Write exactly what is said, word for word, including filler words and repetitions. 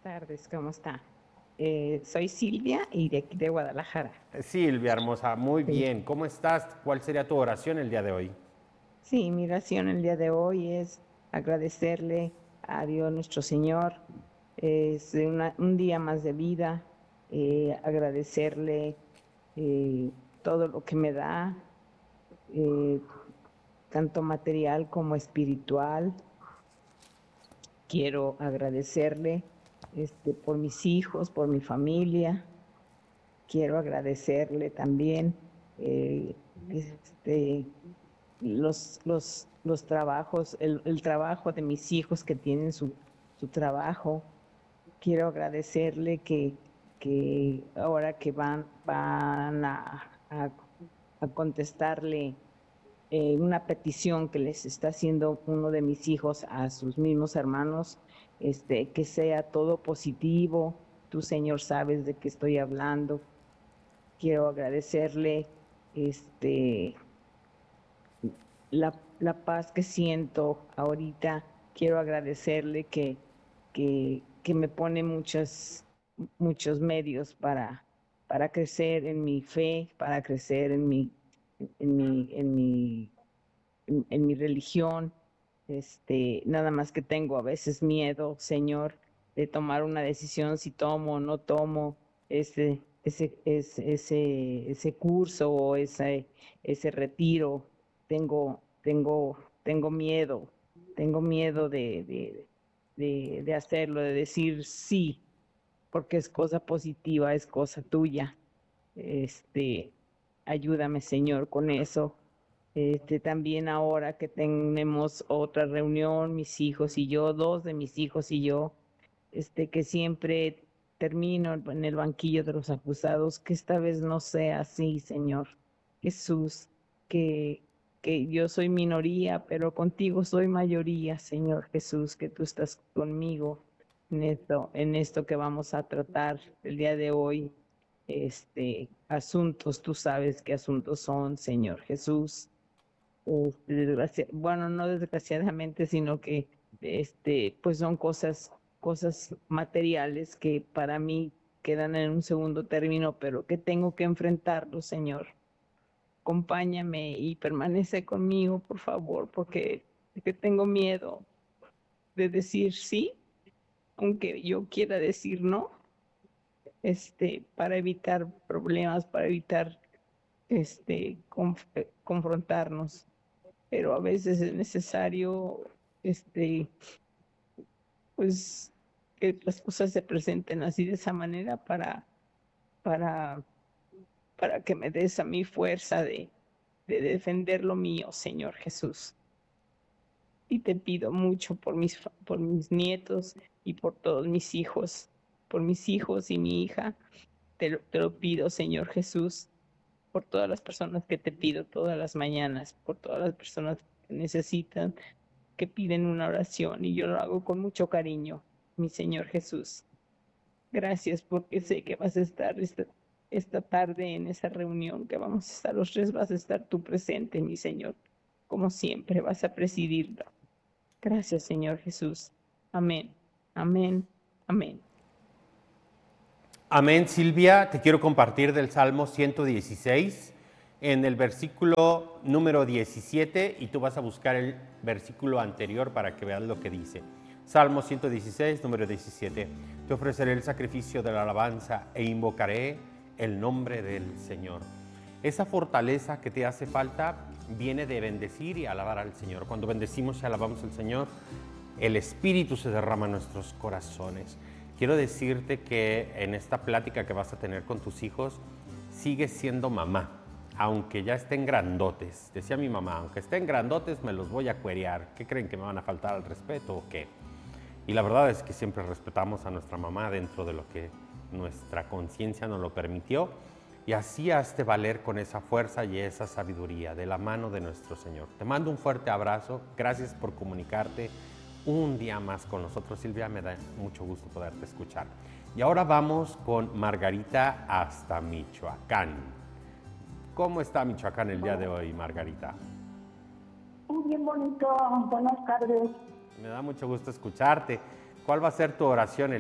tardes, ¿cómo está? Eh, soy Silvia y de aquí de Guadalajara. Silvia, hermosa, muy Sí. bien. ¿Cómo estás? ¿Cuál sería tu oración el día de hoy? Sí, mi oración el día de hoy es agradecerle a Dios nuestro Señor. Es una- un día más de vida, eh, agradecerle eh, todo lo que me da, eh, tanto material como espiritual. Quiero agradecerle este, por mis hijos, por mi familia. Quiero agradecerle también eh, este, los, los, los trabajos, el, el trabajo de mis hijos que tienen su, su trabajo. Quiero agradecerle que, que ahora que van, van a, a, a contestarle eh, una petición que les está haciendo uno de mis hijos a sus mismos hermanos, este, que sea todo positivo. Tú, Señor, sabes de qué estoy hablando. Quiero agradecerle este, la, la paz que siento ahorita. Quiero agradecerle que, que, que me pone muchos, muchos medios para, para crecer en mi fe, para crecer en mi, en mi, en mi, en, en mi religión. Este, nada más que tengo a veces miedo, Señor, de tomar una decisión si tomo o no tomo ese, ese, ese, ese, ese curso o ese, ese retiro. Tengo, tengo, tengo miedo, tengo miedo de, de, de, de hacerlo, de decir sí, porque es cosa positiva, es cosa tuya. Este, ayúdame, Señor, con eso. Este, también ahora que tenemos otra reunión, mis hijos y yo, dos de mis hijos y yo, este, que siempre termino en el banquillo de los acusados, que esta vez no sea así, Señor. Jesús, que, que yo soy minoría, pero contigo soy mayoría, Señor Jesús, que tú estás conmigo en esto, en esto que vamos a tratar el día de hoy. Este, asuntos, tú sabes qué asuntos son, Señor Jesús. Este, desgracia- bueno, no desgraciadamente, sino que este, pues son cosas, cosas materiales que para mí quedan en un segundo término, pero que tengo que enfrentarlo, Señor. Acompáñame y permanece conmigo, por favor, porque, porque tengo miedo de decir sí, aunque yo quiera decir no, este, para evitar problemas, para evitar este, conf- eh, confrontarnos. Pero a veces es necesario, este, pues, que las cosas se presenten así de esa manera para, para, para que me des a mí fuerza de, de defender lo mío, Señor Jesús. Y te pido mucho por mis, fa- por mis nietos y por todos mis hijos, por mis hijos y mi hija. Te lo, te lo pido, Señor Jesús, por todas las personas que te pido todas las mañanas, por todas las personas que necesitan, que piden una oración y yo lo hago con mucho cariño, mi Señor Jesús. Gracias porque sé que vas a estar esta, esta tarde en esa reunión, que vamos a estar los tres, vas a estar tú presente, mi Señor. Como siempre, vas a presidirlo. Gracias, Señor Jesús. Amén, amén, amén. Amén, Silvia. Te quiero compartir del Salmo ciento dieciséis en el versículo número diecisiete y tú vas a buscar el versículo anterior para que veas lo que dice. Salmo ciento dieciséis, número diecisiete. Te ofreceré el sacrificio de la alabanza e invocaré el nombre del Señor. Esa fortaleza que te hace falta viene de bendecir y alabar al Señor. Cuando bendecimos y alabamos al Señor, el Espíritu se derrama en nuestros corazones. Quiero decirte que en esta plática que vas a tener con tus hijos, sigues siendo mamá, aunque ya estén grandotes. Decía mi mamá, aunque estén grandotes me los voy a cuerear. ¿Qué creen, que me van a faltar al respeto o qué? Y la verdad es que siempre respetamos a nuestra mamá dentro de lo que nuestra conciencia nos lo permitió. Y así hazte valer con esa fuerza y esa sabiduría de la mano de nuestro Señor. Te mando un fuerte abrazo. Gracias por comunicarte un día más con nosotros, Silvia. Me da mucho gusto poderte escuchar. Y ahora vamos con Margarita hasta Michoacán. ¿Cómo está Michoacán el día de hoy, Margarita? Muy bien bonito, buenas tardes. Me da mucho gusto escucharte. ¿Cuál va a ser tu oración el